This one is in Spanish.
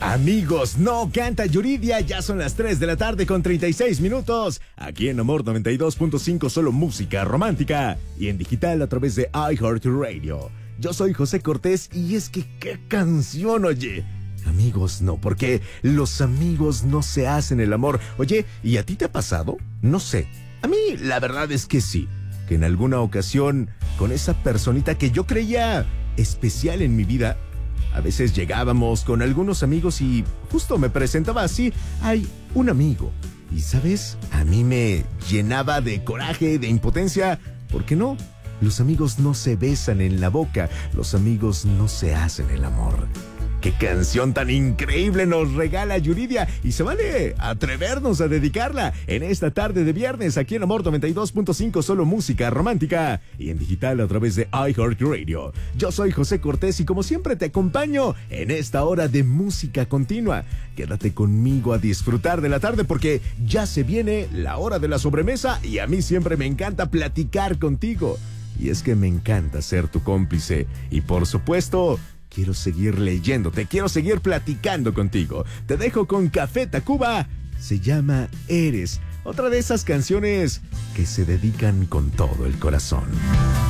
Amigos, no canta Yuridia, ya son las 3 de la tarde con 36 minutos. Aquí en Amor 92.5, solo música romántica. Y en digital a través de iHeartRadio. Yo soy José Cortés y es que qué canción, oye. Amigos, no, porque los amigos no se hacen el amor. Oye, ¿y a ti te ha pasado? No sé. A mí la verdad es que sí. Que en alguna ocasión, con esa personita que yo creía especial en mi vida, a veces llegábamos con algunos amigos y justo me presentaba así, hay un amigo. Y ¿sabes? A mí me llenaba de coraje, de impotencia. ¿Por qué no? Los amigos no se besan en la boca, los amigos no se hacen el amor. ¡Qué canción tan increíble nos regala Yuridia! Y se vale atrevernos a dedicarla en esta tarde de viernes aquí en Amor 92.5, solo música romántica. Y en digital a través de iHeartRadio. Yo soy José Cortés y como siempre te acompaño en esta hora de música continua. Quédate conmigo a disfrutar de la tarde porque ya se viene la hora de la sobremesa y a mí siempre me encanta platicar contigo. Y es que me encanta ser tu cómplice. Y por supuesto, quiero seguir leyéndote, quiero seguir platicando contigo. Te dejo con Café Tacuba, se llama Eres. Otra de esas canciones que se dedican con todo el corazón.